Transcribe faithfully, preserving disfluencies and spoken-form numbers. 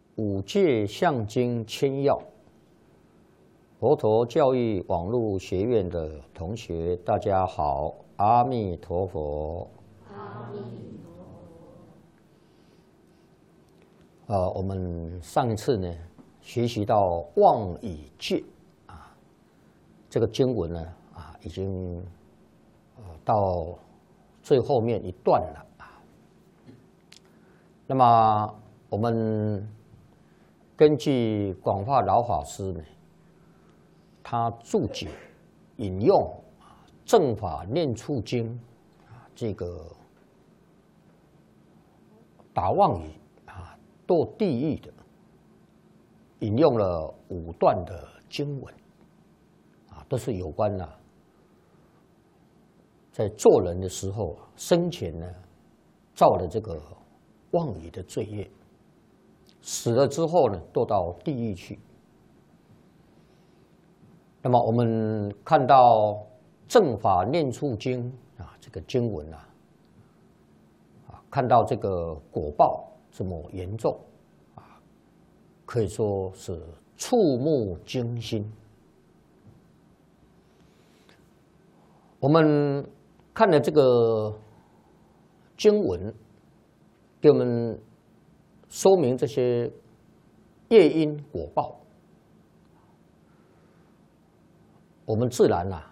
五戒相经千要，佛陀教育网络学院的同学，大家好，阿弥陀佛。阿弥陀佛。呃，我们上一次呢，学习到妄语戒啊，这个经文呢啊，已经呃到最后面一段了啊。那么我们根据广化老法师呢，他注解引用啊《正法念处经》啊，这个打妄语啊堕地狱的，引用了五段的经文啊，都是有关了、啊、在做人的时候生前呢造了这个妄语的罪业。死了之后呢，堕到地狱去。那么我们看到《正法念处经》啊，这个经文啊，啊，看到这个果报这么严重啊，可以说是触目惊心。我们看了这个经文，给我们说明这些业因果报，我们自然啊